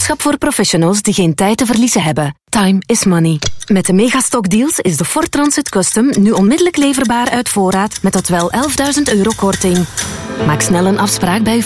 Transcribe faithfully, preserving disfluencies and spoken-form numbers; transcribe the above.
boodschap voor professionals die geen tijd te verliezen hebben. Time is money. Met de Megastock deals is de Ford Transit Custom nu onmiddellijk leverbaar uit voorraad met tot wel elfduizend euro korting. Maak snel een afspraak bij